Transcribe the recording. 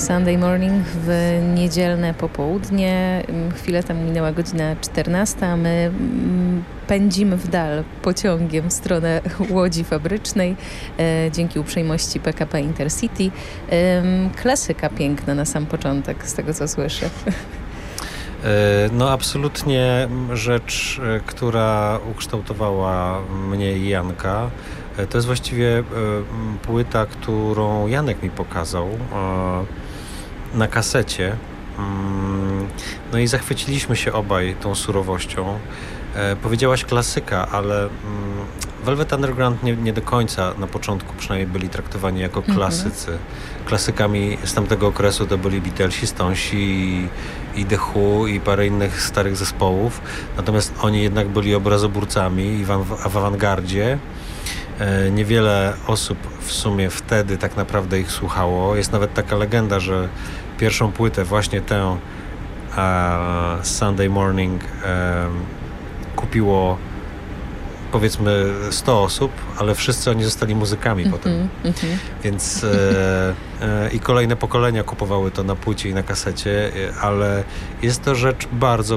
Sunday Morning w niedzielne popołudnie. Chwilę temu minęła godzina 14, a my pędzimy w dal pociągiem w stronę Łodzi Fabrycznej dzięki uprzejmości PKP Intercity. Klasyka piękna na sam początek, z tego co słyszę. No absolutnie rzecz, która ukształtowała mnie i Janka. To jest właściwie płyta, którą Janek mi pokazał na kasecie. No i zachwyciliśmy się obaj tą surowością. Powiedziałaś klasyka, ale Velvet Underground nie do końca na początku przynajmniej byli traktowani jako klasycy. Klasykami z tamtego okresu to byli Beatlesi, Stonesi i The Who i parę innych starych zespołów. Natomiast oni jednak byli obrazoburcami i w awangardzie. Niewiele osób w sumie wtedy tak naprawdę ich słuchało. Jest nawet taka legenda, że pierwszą płytę, właśnie tę Sunday Morning, kupiło powiedzmy 100 osób, ale wszyscy oni zostali muzykami potem. Więc i kolejne pokolenia kupowały to na płycie i na kasecie, ale jest to rzecz bardzo